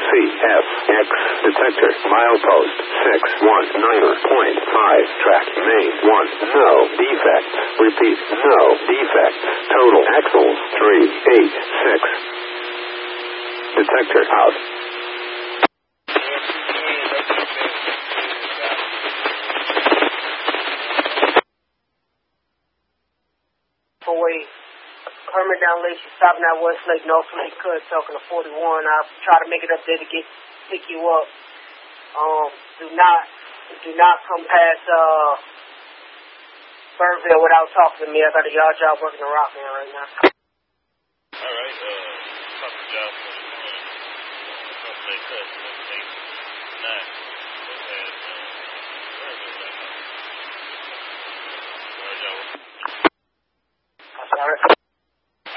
CFX detector milepost 619.5 track main 1 no defects. Repeat, no defects. Total axles 386. Detector out. Herman down Lacey, stopping at Westlake, North Lake Cut, talking to 41. I'll try to make it up there to pick you up. Do not come past Burville without talking to me. I got a yard job working in Rockman right now.